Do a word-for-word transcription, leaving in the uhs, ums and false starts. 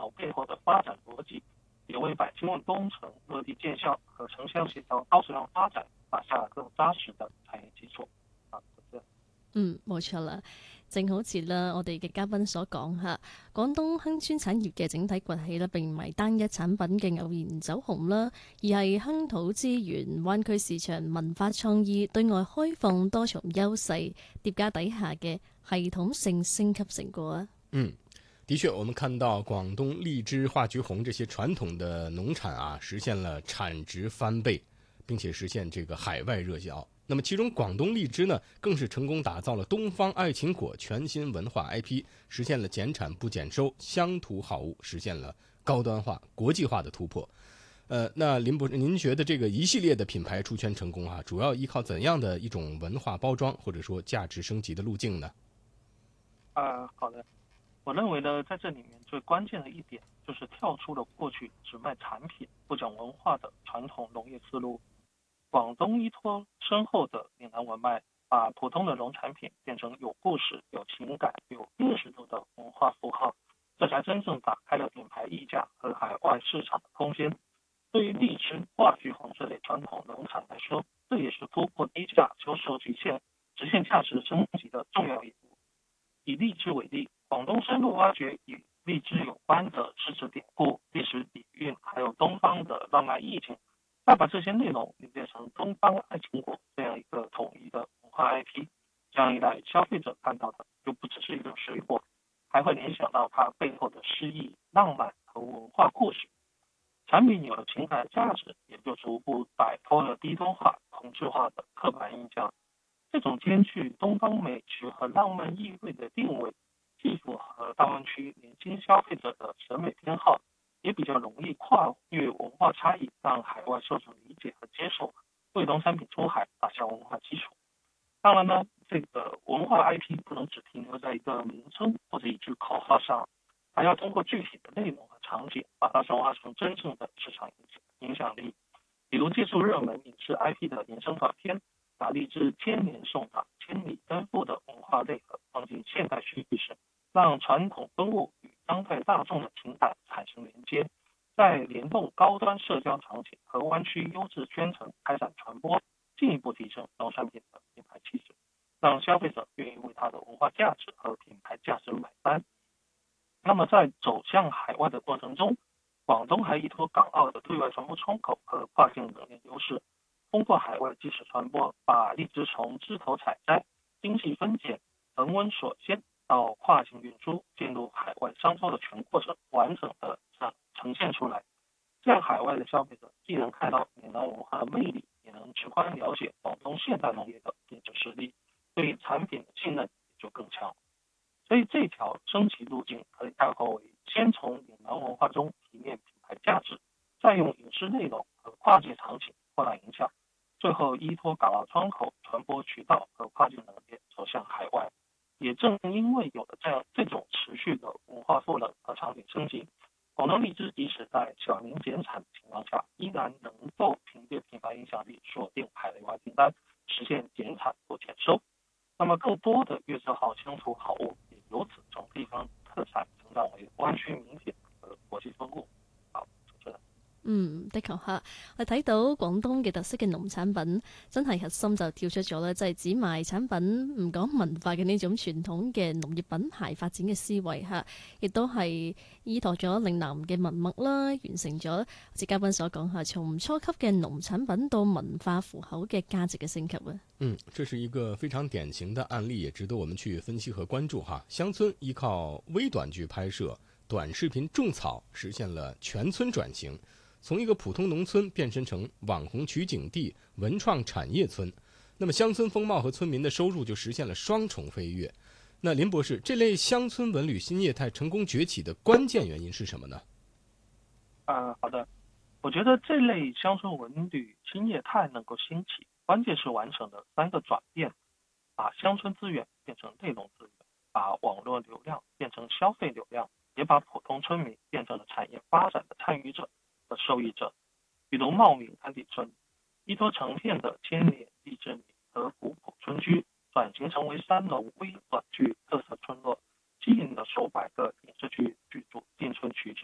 潮背后的发展逻辑，也为百姓问工程落地见效和城乡协调高质量發展打下了更扎實嘅產業基礎。啊，就這樣。 嗯，冇錯啦。正好似啦，我哋嘅嘉賓所講嚇，廣東鄉村產業嘅整體崛起咧，並唔係單一產品嘅偶然走紅啦，而係鄉土資源、灣區市場、文化創意、對外開放多重優勢疊加底下嘅系統性升級成果啊。 嗯，的確，我們看到廣東荔枝、化橘紅這些傳統的農產啊，實現了產值翻倍，並且實現這個海外熱銷。那麼其中廣東荔枝呢，更是成功打造了東方愛情果全新文化 I P， 實現了減產不減收，鄉土好物，實現了高端化、國際化的突破。呃，那林博士，您覺得這個一系列的品牌出圈成功啊，主要依靠怎樣的一種文化包裝，或者說價值升級的路徑呢？ 啊，好的。我認為呢，在這裡面最關鍵的一點，就是跳出了過去只賣產品不講文化的傳統農業思路。廣東依託深厚的嶺南文脈，把普通的農產品變成有故事、有情感、有辨識度的文化符號，這才真正打開了品牌溢價和海外市場的空間。對於荔枝、化橘紅這類傳統農產來說，這也是突破低價銷售局限，實現價值升級的重要一步。以荔枝為例，廣東深入挖掘與荔枝有關的詩詞典故、歷史底蘊，還有東方的浪漫意境，再把這些內容凝結成東方愛情果這樣一個統一的文化 I P， 這樣一來，消費者看到的就不只是一個水果，還會聯想到它背後的詩意、浪漫和文化故事。產品有了情感價值，也就逐步擺脫了低端化、同質化的刻板印象。這種兼具東方美學和浪漫意味的定位，既符合大灣區年輕消費者的審美偏好，也比較容易跨越文化差異，讓海外受眾理解和接受，為農產品出海打下文化基礎。當然呢，這個文化 I P 不能只停留在一個名稱或者一句口號上，還要通過具體的內容和場景，把它轉化成真正的市場影響力。比如借助熱門影視 I P 的衍生短片，把荔枝千年送達、千里奔赴的文化內核放進現代敘事，讓傳統風物與當代大眾的情感產生連接，再聯動高端社交場景和灣區優質圈層開展傳播，進一步提升農產品的品牌氣質，讓消費者願意為它的文化價值和品牌價值買單。那麼在走向海外的過程中，廣東還依託港澳的對外傳播窗口和跨境冷鏈優勢，通過海外即時傳播，把荔枝從枝頭採摘、精細分揀、恆溫鎖鮮到跨境運輸進入海外商超的全過程完整的呈現出來。這樣海外的消費者既能看到嶺南文化的魅力，也能直觀了解廣東現代農業的品質實力，對產品的信任也就更強。所以這條升級路徑可以概括為：先從嶺南文化中提煉品牌價值，再用影視內容和跨界場景擴大影響，最後依託港澳窗口、傳播渠道和跨境冷鏈走向海外。也正因為有了這樣這種持續的文化賦能和場景升級，廣東荔枝即使在小齡減產的情況下，依然能夠憑借品牌影響力鎖定海內外訂單，實現減產不減收。那麼更多的粵字號鄉土好物也由此從地方特產成長為灣區名品和國際風物。好，主持人。 嗯，的確嚇，我睇到廣東嘅特色嘅農產品，真係核心就跳出咗啦，就係只賣產品唔講文化嘅呢種傳統嘅農業品牌發展嘅思維嚇，亦都係依託咗嶺南嘅文脈啦，完成咗好似嘉賓所講嚇，從初級嘅農產品到文化符號嘅價值嘅升級啊。 嗯，這是一個非常典型的案例，也值得我們去分析和關注哈。鄉村依靠微短劇拍攝、短視頻種草，實現了全村轉型。從一個普通農村變身成網紅取景地、文創產業村，那麼鄉村風貌和村民的收入就實現了雙重飛躍。那林博士，這類鄉村文旅新業態成功崛起的關鍵原因是什麼呢？ 啊，好的，我覺得這類鄉村文旅新業態能夠興起，關鍵是完成了三個轉變：把鄉村資源變成內容資源，把網絡流量變成消費流量，也把普通村民變成了產業發展的參與者和受益者。比如茂名安底村，依託成片的千年荔枝林和古樸村居，轉型成為三樓微短劇特色村落，吸引了數百個影視劇劇組進村取景。